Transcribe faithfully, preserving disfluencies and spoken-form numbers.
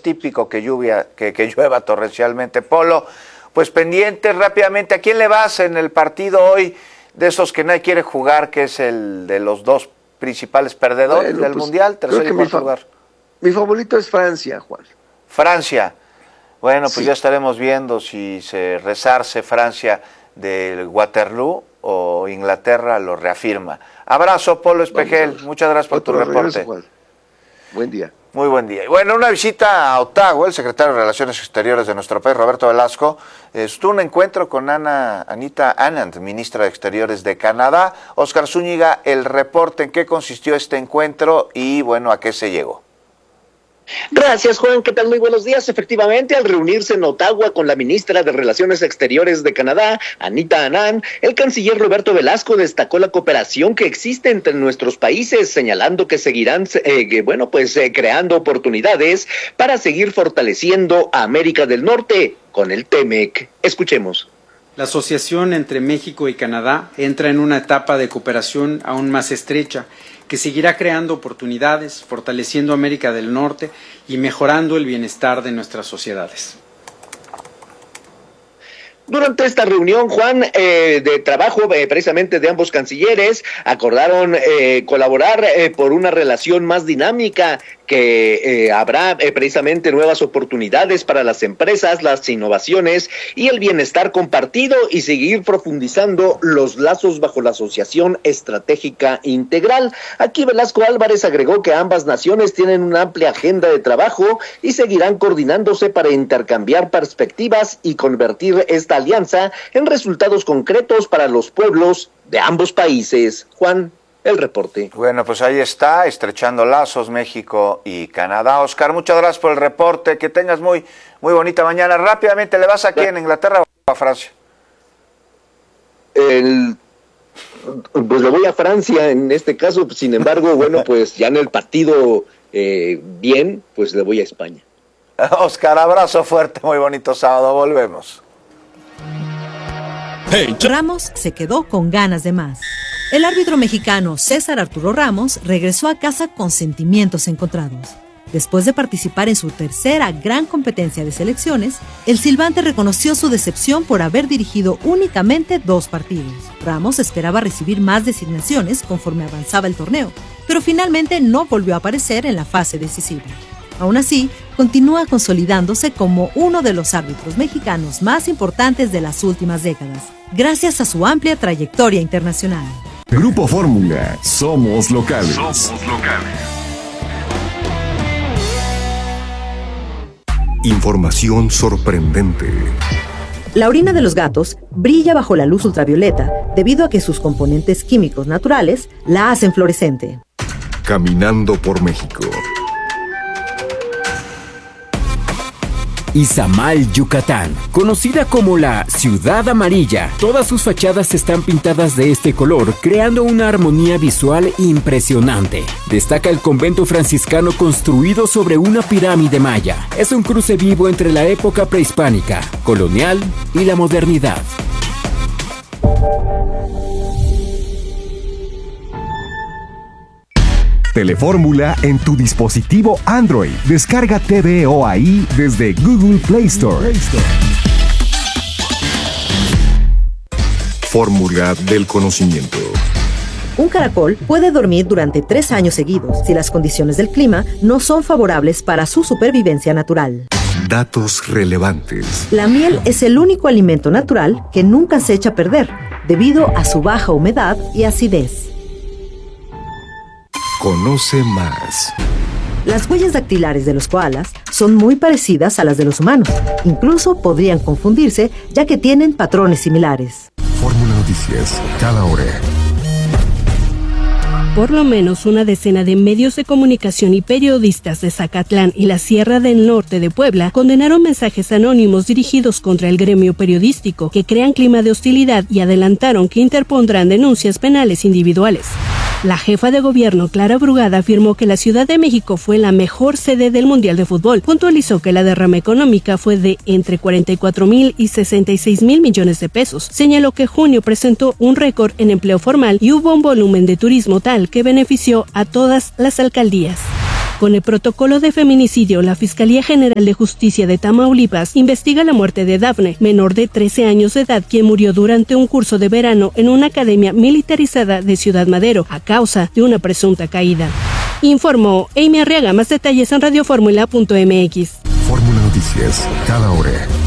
típico que lluvia, que, que llueva torrencialmente. Polo, pues pendiente rápidamente, ¿a quién le vas en el partido hoy de esos que nadie quiere jugar, que es el de los dos principales perdedores bueno, del pues, Mundial, tercer y cuarto lugar? Mi favorito es Francia, Juan. Francia. Bueno, pues sí. ya estaremos viendo si se resarce Francia del Waterloo o Inglaterra lo reafirma. Abrazo, Polo Espejel. Muchas gracias por Otro tu reporte. Regreso, buen día. Muy buen día. Bueno, una visita a Ottawa, el secretario de Relaciones Exteriores de nuestro país, Roberto Velasco, estuvo un encuentro con Ana, Anita Anand, ministra de Exteriores de Canadá. Oscar Zúñiga, el reporte, en qué consistió este encuentro y, bueno, a qué se llegó. Gracias, Juan. ¿Qué tal? Muy buenos días. Efectivamente, al reunirse en Ottawa con la ministra de Relaciones Exteriores de Canadá, Anita Anand, el canciller Roberto Velasco destacó la cooperación que existe entre nuestros países, señalando que seguirán, eh, que, bueno, pues eh, creando oportunidades para seguir fortaleciendo a América del Norte con el T M E C. Escuchemos. La asociación entre México y Canadá entra en una etapa de cooperación aún más estrecha, que seguirá creando oportunidades, fortaleciendo América del Norte y mejorando el bienestar de nuestras sociedades. Durante esta reunión, Juan, eh, de trabajo eh, precisamente de ambos cancilleres, acordaron eh, colaborar eh, por una relación más dinámica, que eh, habrá eh, precisamente nuevas oportunidades para las empresas, las innovaciones y el bienestar compartido, y seguir profundizando los lazos bajo la Asociación Estratégica Integral. Aquí Velasco Álvarez agregó que ambas naciones tienen una amplia agenda de trabajo y seguirán coordinándose para intercambiar perspectivas y convertir esta alianza en resultados concretos para los pueblos de ambos países. Juan, el reporte. Bueno, pues ahí está, estrechando lazos México y Canadá. Oscar, muchas gracias por el reporte, que tengas muy, muy bonita mañana. Rápidamente, ¿le vas aquí en Inglaterra o a Francia? El, pues le voy a Francia en este caso, sin embargo, bueno, pues ya en el partido eh, bien, pues le voy a España. Oscar, abrazo fuerte, muy bonito sábado, volvemos. Ramos se quedó con ganas de más. El árbitro mexicano César Arturo Ramos regresó a casa con sentimientos encontrados. Después de participar en su tercera gran competencia de selecciones, el silbante reconoció su decepción por haber dirigido únicamente dos partidos. Ramos esperaba recibir más designaciones conforme avanzaba el torneo, pero finalmente no volvió a aparecer en la fase decisiva. Aún así, continúa consolidándose como uno de los árbitros mexicanos más importantes de las últimas décadas, gracias a su amplia trayectoria internacional. Grupo Fórmula, somos locales. Somos locales. Información sorprendente. La orina de los gatos brilla bajo la luz ultravioleta debido a que sus componentes químicos naturales la hacen fluorescente. Caminando por México. Izamal, Yucatán, conocida como la Ciudad Amarilla. Todas sus fachadas están pintadas de este color, creando una armonía visual impresionante. Destaca el convento franciscano construido sobre una pirámide maya. Es un cruce vivo entre la época prehispánica, colonial y la modernidad. Telefórmula en tu dispositivo Android. Descarga T V O A I desde Google Play Store. Fórmula del conocimiento. Un caracol puede dormir durante tres años seguidos si las condiciones del clima no son favorables para su supervivencia natural. Datos relevantes. La miel es el único alimento natural que nunca se echa a perder, debido a su baja humedad y acidez. Conoce más. Las huellas dactilares de los koalas son muy parecidas a las de los humanos. Incluso podrían confundirse, ya que tienen patrones similares. Fórmula Noticias, cada hora. Por lo menos una decena de medios de comunicación y periodistas de Zacatlán y la Sierra del Norte de Puebla condenaron mensajes anónimos dirigidos contra el gremio periodístico que crean clima de hostilidad y adelantaron que interpondrán denuncias penales individuales. La jefa de gobierno, Clara Brugada, afirmó que la Ciudad de México fue la mejor sede del Mundial de Fútbol. Puntualizó que la derrama económica fue de entre cuarenta y cuatro mil y sesenta y seis mil millones de pesos. Señaló que junio presentó un récord en empleo formal y hubo un volumen de turismo tal que benefició a todas las alcaldías. Con el protocolo de feminicidio, la Fiscalía General de Justicia de Tamaulipas investiga la muerte de Dafne, menor de trece años de edad, quien murió durante un curso de verano en una academia militarizada de Ciudad Madero a causa de una presunta caída. Informó Amy Arriaga. Más detalles en radio fórmula punto m x. Fórmula Noticias, cada hora.